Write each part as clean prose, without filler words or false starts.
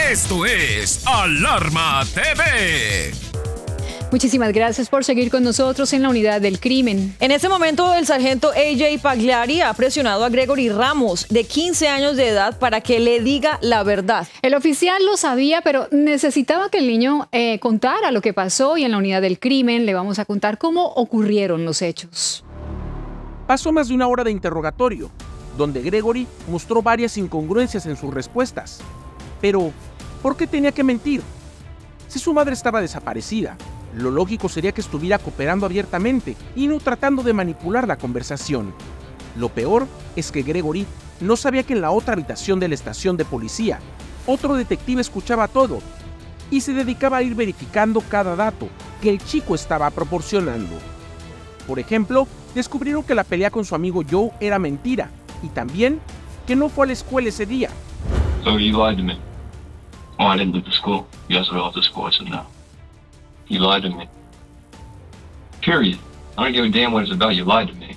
Esto es Alarma TV. Muchísimas gracias por seguir con nosotros en la unidad del crimen. En este momento, el sargento AJ Pagliari ha presionado a Gregory Ramos, de 15 años de edad, para que le diga la verdad. El oficial lo sabía, pero necesitaba que el niño contara lo que pasó, y en la unidad del crimen le vamos a contar cómo ocurrieron los hechos. Pasó más de una hora de interrogatorio, donde Gregory mostró varias incongruencias en sus respuestas. Pero, ¿por qué tenía que mentir? Si su madre estaba desaparecida, lo lógico sería que estuviera cooperando abiertamente y no tratando de manipular la conversación. Lo peor es que Gregory no sabía que en la otra habitación de la estación de policía, otro detective escuchaba todo y se dedicaba a ir verificando cada dato que el chico estaba proporcionando. Por ejemplo, descubrieron que la pelea con su amigo Joe era mentira y también que no fue a la escuela ese día. So you lied to me. Oh, I didn't leave the school. Yes, I left the school. I said no. You lied to me. Period. I don't give a damn what it's about. You lied to me.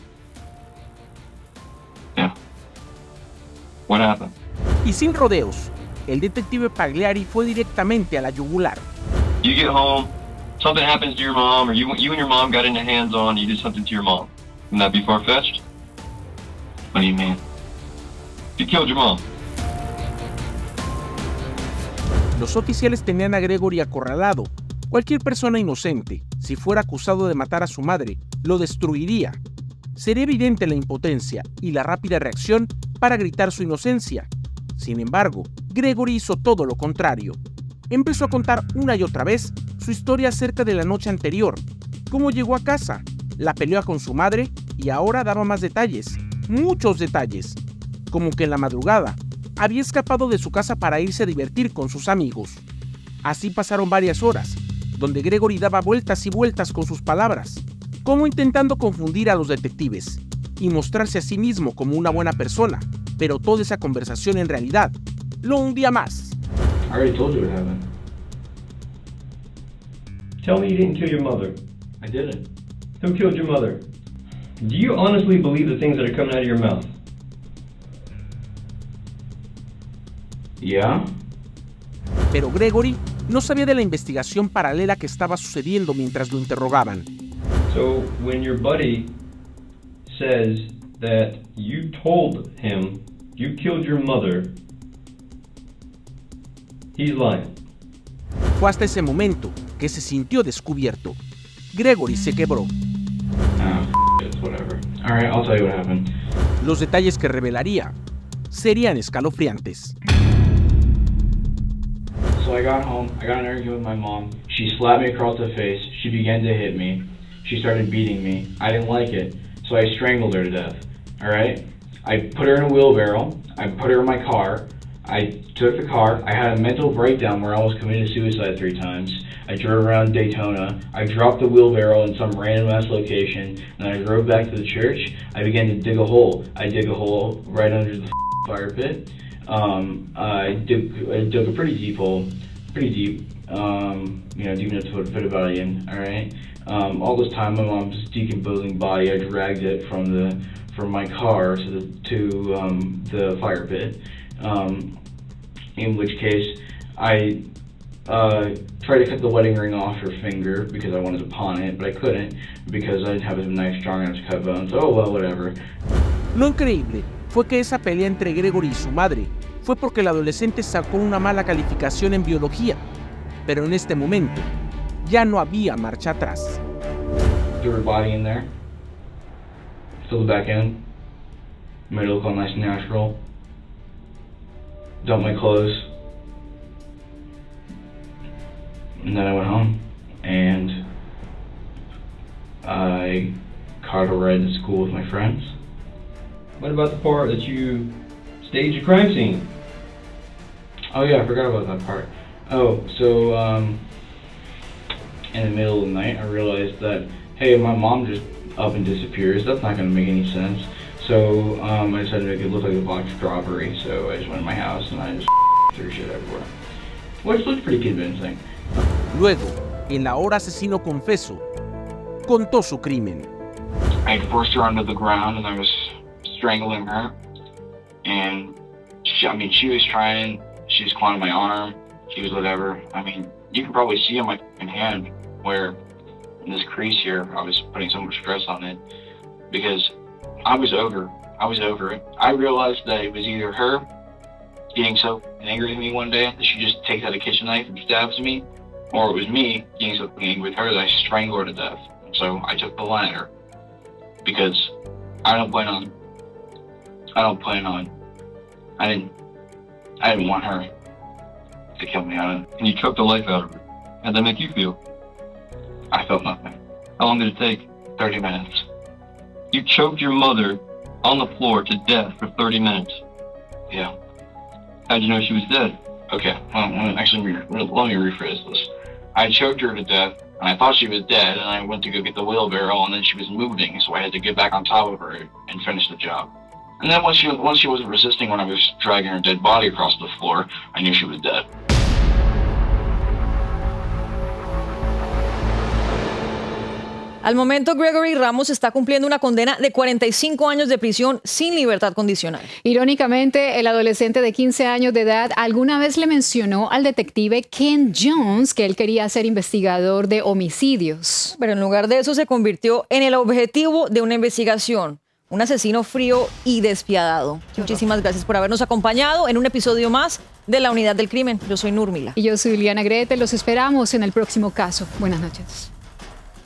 Yeah. What happened? Y sin rodeos, el detective Pagliari fue directamente a la yugular. You get home, something happens to your mom, or you and your mom got into hands-on, you did something to your mom. Wouldn't that be far-fetched? What do you mean? You killed your mom. Los oficiales tenían a Gregory acorralado. Cualquier persona inocente, si fuera acusado de matar a su madre, lo destruiría. Sería evidente la impotencia y la rápida reacción para gritar su inocencia. Sin embargo, Gregory hizo todo lo contrario. Empezó a contar una y otra vez su historia acerca de la noche anterior, cómo llegó a casa, la pelea con su madre y ahora daba más detalles, muchos detalles, como que en la madrugada había escapado de su casa para irse a divertir con sus amigos. Así pasaron varias horas, donde Gregory daba vueltas y vueltas con sus palabras, como intentando confundir a los detectives y mostrarse a sí mismo como una buena persona, pero toda esa conversación en realidad lo hundía más. I already told you what happened. Tell me you didn't kill your mother. I didn't. Who killed your mother? Do you honestly believe the things that are coming out of your mouth? Yeah? Pero Gregory no sabía de la investigación paralela que estaba sucediendo mientras lo interrogaban. So when your buddy says that you told him you killed your mother, he's lying. Fue hasta ese momento que se sintió descubierto. Gregory se quebró. Whatever. All right, I'll tell you what happened. Los detalles que revelaría serían escalofriantes. So I got home, I got in an argument with my mom. She slapped me across the face. She began to hit me. She started beating me. I didn't like it, so I strangled her to death. All right? I put her in a wheelbarrow. I put her in my car. I took the car. I had a mental breakdown where I almost committed suicide 3 times. I drove around Daytona. I dropped the wheelbarrow in some random ass location. And I drove back to the church. I began to dig a hole. I dig a hole right under the fire pit. I dug a pretty deep hole, pretty deep, you know, deep enough to put a body in. All right. All this time, my mom's decomposing body. I dragged it from my car to the fire pit. In which case, I tried to cut the wedding ring off her finger because I wanted to pawn it, but I couldn't because I didn't have a knife strong enough to cut bones. Oh well, whatever. Lo increíble fue que esa pelea entre Gregory y su madre fue porque el adolescente sacó una mala calificación en biología, pero en este momento ya no había marcha atrás. Threw her body in there, filled it back in, made it look all nice and natural, dumped my clothes, and then I went home and I caught a ride to school with my friends. What about the part that you staged a crime scene? Oh yeah, I forgot about that part. Oh, so in the middle of the night I realized that, hey, my mom just up and disappears. That's not going to make any sense. So I decided to make it look like a box robbery. So I just went to my house and I just threw shit everywhere. Which looked pretty convincing. Luego, el ahora asesino confeso contó su crimen. I forced her onto the ground and I was strangling her. And she was trying, she was clawing my arm. She was whatever. I mean, you can probably see on my hand where in this crease here, I was putting so much stress on it because I was over it. I realized that it was either her getting so angry with me one day that she just takes out a kitchen knife and stabs me, or it was me getting so angry with her that I strangled her to death. So I took the latter because I didn't want her to kill me. And you choked the life out of her. How'd that make you feel? I felt nothing. How long did it take? 30 minutes. You choked your mother on the floor to death for 30 minutes. Yeah. How'd you know she was dead? Okay, well, actually, let me rephrase this. I choked her to death, and I thought she was dead, and I went to go get the wheelbarrow, and then she was moving, so I had to get back on top of her and finish the job. And then once she wasn't resisting when I was dragging her dead body across the floor, I knew she was dead. Al momento, Gregory Ramos está cumpliendo una condena de 45 años de prisión sin libertad condicional. Irónicamente, el adolescente de 15 años de edad alguna vez le mencionó al detective Ken Jones que él quería ser investigador de homicidios. Pero en lugar de eso se convirtió en el objetivo de una investigación. Un asesino frío y despiadado. Muchísimas gracias por habernos acompañado en un episodio más de La Unidad del Crimen. Yo soy Nurmila. Y yo soy Liliana Grete. Los esperamos en el próximo caso. Buenas noches.